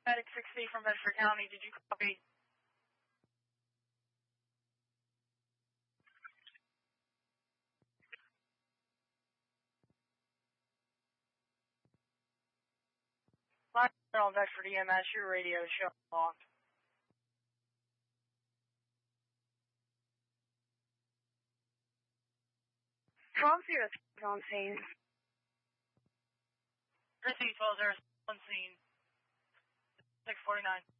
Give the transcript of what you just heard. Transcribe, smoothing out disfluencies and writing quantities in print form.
Medic 60 from Bedford County, did you copy? Line on Bedford EMS, your radio is showing locked. From 0 on scene. Chrissy 12 on scene. 649.